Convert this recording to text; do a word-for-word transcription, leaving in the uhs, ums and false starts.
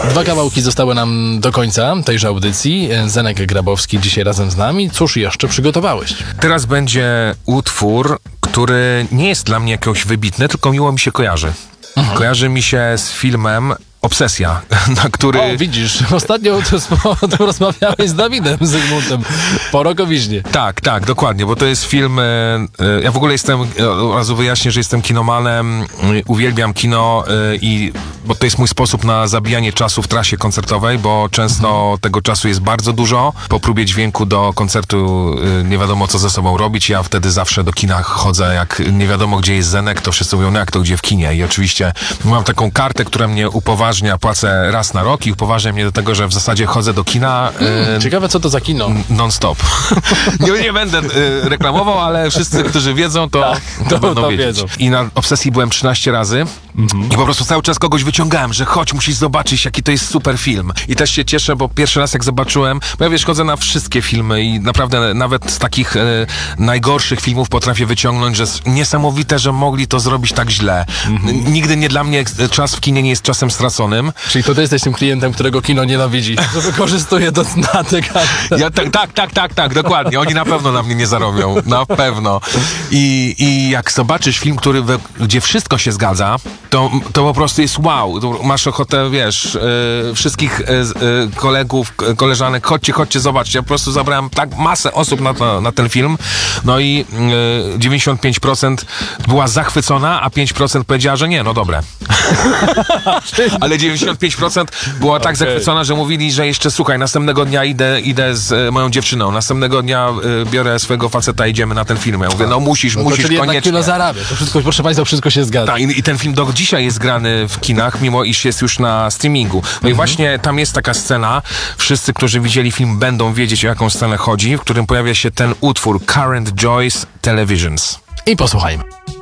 Dwa kawałki zostały nam do końca tejże audycji. Zenek Grabowski dzisiaj razem z nami. Cóż jeszcze przygotowałeś? Teraz będzie utwór, który nie jest dla mnie jakoś wybitny, tylko miło mi się kojarzy. Mhm. Kojarzy mi się z filmem Obsesja, na który... O, widzisz, ostatnio o tym rozmawiałeś z Dawidem Zygmuntem po Rokowiźnie. Tak, tak, dokładnie, bo to jest film... E, e, ja w ogóle jestem, od razu wyjaśnię, że jestem kinomanem, e, uwielbiam kino e, i... bo to jest mój sposób na zabijanie czasu w trasie koncertowej, bo często mhm. tego czasu jest bardzo dużo. Po próbie dźwięku do koncertu e, nie wiadomo, co ze sobą robić. Ja wtedy zawsze do kina chodzę, jak nie wiadomo, gdzie jest Zenek, to wszyscy mówią, no jak to gdzie w kinie. I oczywiście mam taką kartę, która mnie upoważnia. Płacę raz na rok i upoważnia mnie do tego, że w zasadzie chodzę do kina. Hmm, e, ciekawe, co to za kino. Non-stop. nie, nie będę e, reklamował, ale wszyscy, którzy wiedzą, to, tak, to, to będą to wiedzieć. wiedzą. I na Obsesji byłem trzynaście razy mhm. i po prostu cały czas kogoś wyciągałem, że chodź, musisz zobaczyć, jaki to jest super film. I też się cieszę, bo pierwszy raz jak zobaczyłem, bo ja wiesz, chodzę na wszystkie filmy i naprawdę nawet z takich e, najgorszych filmów potrafię wyciągnąć, że jest niesamowite, że mogli to zrobić tak źle. Mhm. Nigdy nie dla mnie czas w kinie nie jest czasem stracony. Czyli to ty jesteś tym klientem, którego kino nienawidzi, że wykorzystuje do dna te karty. Ja, tak, tak, tak, tak, tak, dokładnie. Oni na pewno na mnie nie zarobią. Na pewno. I, i jak zobaczysz film, który we, gdzie wszystko się zgadza, to, to po prostu jest wow. To masz ochotę, wiesz, yy, wszystkich yy, kolegów, koleżanek, chodźcie, chodźcie, zobaczcie. Ja po prostu zabrałem tak masę osób na, to, na ten film. No i yy, dziewięćdziesiąt pięć procent była zachwycona, a pięć procent powiedziała, że nie, no dobre. Ale dziewięćdziesiąt pięć procent była okay. tak zachwycona, że mówili, że jeszcze słuchaj, następnego dnia idę, idę z e, moją dziewczyną, następnego dnia e, biorę swojego faceta i idziemy na ten film. Ja mówię, no musisz, no musisz czyli koniecznie. Jednak kino zarabia. To wszystko, proszę państwa, wszystko się zgadza. Tak, i, i ten film do dzisiaj jest grany w kinach, mimo iż jest już na streamingu. No mhm. i właśnie tam jest taka scena, wszyscy, którzy widzieli film, będą wiedzieć, o jaką scenę chodzi, w którym pojawia się ten utwór Current Joys Televisions. I posłuchajmy.